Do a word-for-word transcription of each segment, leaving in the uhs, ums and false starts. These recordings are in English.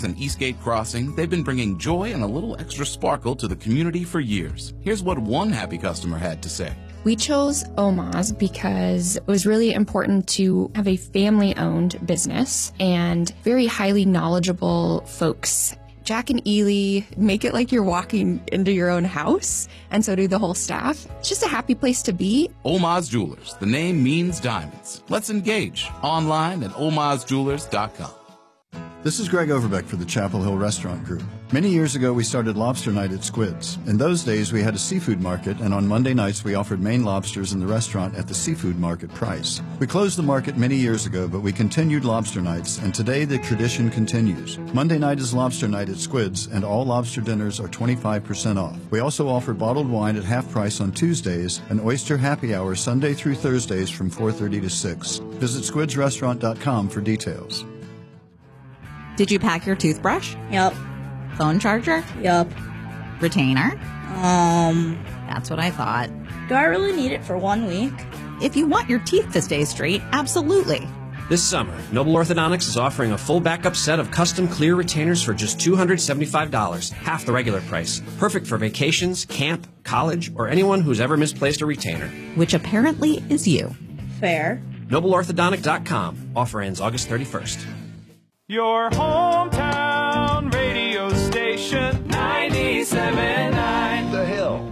Shores and Eastgate Crossing, they've been bringing joy and a little extra sparkle to the community for years. Here's what one happy customer had to say. We chose Oma's because it was really important to have a family-owned business and very highly knowledgeable folks. Jack and Ely make it like you're walking into your own house, and so do the whole staff. It's just a happy place to be. Oma's Jewelers. The name means diamonds. Let's engage online at omas jewelers dot com. This is Greg Overbeck for the Chapel Hill Restaurant Group. Many years ago, we started Lobster Night at Squid's. In those days, we had a seafood market, and on Monday nights, we offered Maine lobsters in the restaurant at the seafood market price. We closed the market many years ago, but we continued Lobster Nights, and today the tradition continues. Monday night is Lobster Night at Squid's, and all lobster dinners are twenty-five percent off. We also offer bottled wine at half price on Tuesdays and oyster happy hour Sunday through Thursdays from four thirty to six. Visit squids restaurant dot com for details. Did you pack your toothbrush? Yep. Phone charger? Yep. Retainer? Um, That's what I thought. do I really need it for one week? If you want your teeth to stay straight, absolutely. This summer, Noble Orthodontics is offering a full backup set of custom clear retainers for just two hundred seventy-five dollars, half the regular price. Perfect for vacations, camp, college, or anyone who's ever misplaced a retainer. Which apparently is you. Fair. noble orthodontic dot com. Offer ends August thirty-first. Your hometown radio station, ninety-seven point nine The Hill.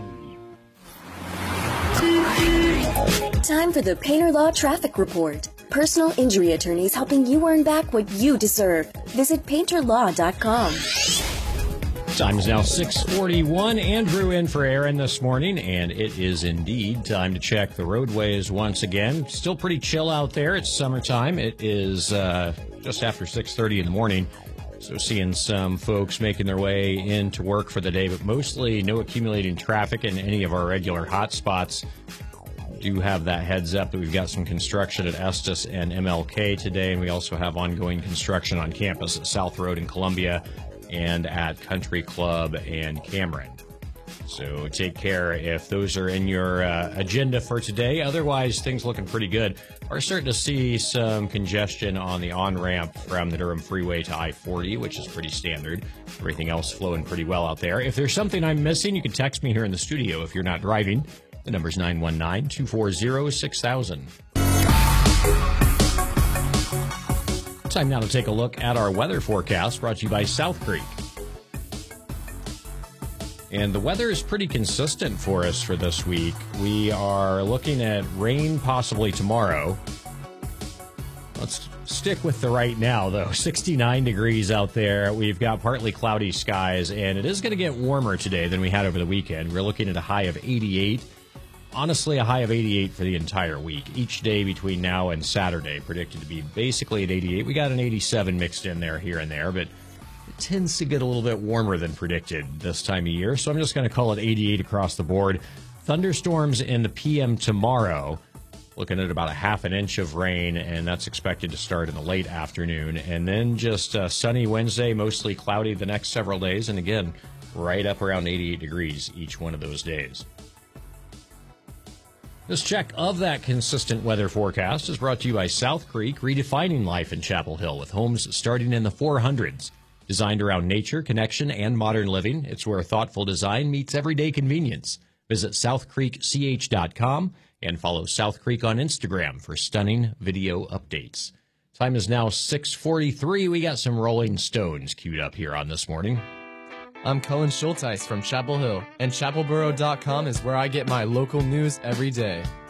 Time for the Painter Law Traffic Report. Personal injury attorneys helping you earn back what you deserve. Visit painter law dot com. Time is now six forty-one. Andrew in for Aaron this morning, and it is indeed time to check the roadways once again. Still pretty chill out there. It's summertime. It is uh, just after six thirty in the morning, so seeing some folks making their way into work for the day, but mostly no accumulating traffic in any of our regular hot spots. Do have that heads up that we've got some construction at Estes and M L K today, and we also have ongoing construction on campus at South Road in Columbia and at Country Club and Cameron. So take care if those are in your uh, agenda for today. Otherwise, things looking pretty good. We're starting to see some congestion on the on-ramp from the Durham Freeway to I forty, which is pretty standard. Everything else flowing pretty well out there. If there's something I'm missing, you can text me here in the studio if you're not driving. The number's nine one nine, two four zero, six thousand. Time now to take a look at our weather forecast brought to you by South Creek. And the weather is pretty consistent for us for this week. We are looking at rain possibly tomorrow. Let's stick with the right now, though. sixty-nine degrees out there. We've got partly cloudy skies, and it is going to get warmer today than we had over the weekend. We're looking at a high of eighty-eight. Honestly, a high of eighty-eight for the entire week. Each day between now and Saturday predicted to be basically at eighty-eight. We got an eighty-seven mixed in there here and there, but it tends to get a little bit warmer than predicted this time of year. So I'm just going to call it eighty-eight across the board. Thunderstorms in the P M tomorrow. Looking at about a half an inch of rain, and that's expected to start in the late afternoon. And then just uh, sunny Wednesday, mostly cloudy the next several days. And again, right up around eighty-eight degrees each one of those days. This check of that consistent weather forecast is brought to you by South Creek, redefining life in Chapel Hill with homes starting in the four hundreds. Designed around nature, connection, and modern living, it's where thoughtful design meets everyday convenience. Visit south creek c h dot com and follow South Creek on Instagram for stunning video updates. Time is now six forty-three. We got some Rolling Stones queued up here on This Morning. I'm Cullen Schulteis from Chapel Hill, and chapel borough dot com is where I get my local news every day.